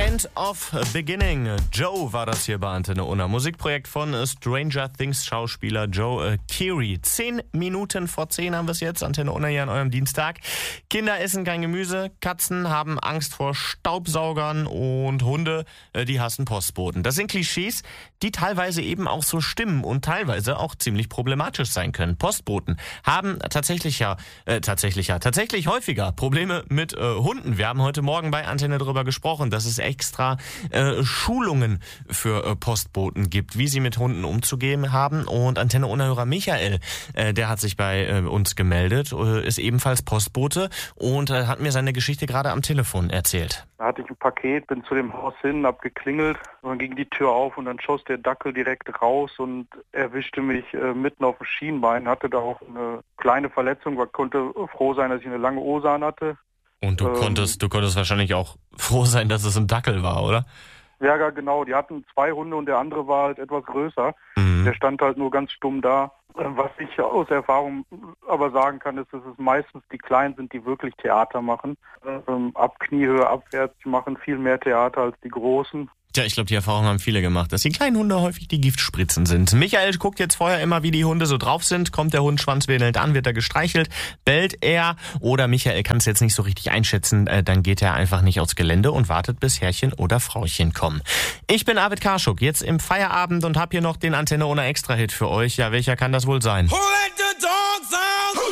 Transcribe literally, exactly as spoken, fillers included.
End of Beginning. Joe war das hier bei Antenne Unna. Musikprojekt von Stranger Things Schauspieler Joe äh, Keery. Zehn Minuten vor zehn haben wir es jetzt. Antenne Unna hier an eurem Dienstag. Kinder essen kein Gemüse. Katzen haben Angst vor Staubsaugern und Hunde, äh, die hassen Postboten. Das sind Klischees, die teilweise eben auch so stimmen und teilweise auch ziemlich problematisch sein können. Postboten haben tatsächlich ja, äh, tatsächlich ja, tatsächlich häufiger Probleme mit äh, Hunden. Wir haben heute Morgen bei Antenne darüber gesprochen, dass es extra äh, Schulungen für äh, Postboten gibt, wie sie mit Hunden umzugehen haben. Und Antenne Unna-Hörer Michael, äh, der hat sich bei äh, uns gemeldet, äh, ist ebenfalls Postbote und äh, hat mir seine Geschichte gerade am Telefon erzählt. Da hatte ich ein Paket, bin zu dem Haus hin, hab geklingelt und dann ging die Tür auf und dann schoss der Dackel direkt raus und erwischte mich äh, mitten auf dem Schienbein, hatte da auch eine kleine Verletzung, war, konnte froh sein, dass ich eine lange Hose an hatte. Und du ähm, konntest, du konntest wahrscheinlich auch froh sein, dass es ein Dackel war, oder? Ja, genau, die hatten zwei Hunde und der andere war halt etwas größer. Mhm. Der stand halt nur ganz stumm da. Was ich aus Erfahrung aber sagen kann, ist, dass es meistens die Kleinen sind, die wirklich Theater machen. Ähm, ab Kniehöhe abwärts, die machen viel mehr Theater als die Großen. Tja, ich glaube, die Erfahrung haben viele gemacht, dass die kleinen Hunde häufig die Giftspritzen sind. Michael guckt jetzt vorher immer, wie die Hunde so drauf sind. Kommt der Hund schwanzwedelnd an, wird er gestreichelt, bellt er oder Michael kann es jetzt nicht so richtig einschätzen, äh, dann geht er einfach nicht aufs Gelände und wartet, bis Herrchen oder Frauchen kommen. Ich bin Arvid Karschuk, jetzt im Feierabend und habe hier noch den Antenne Unna Extra-Hit für euch. Ja, welcher kann das wohl sein?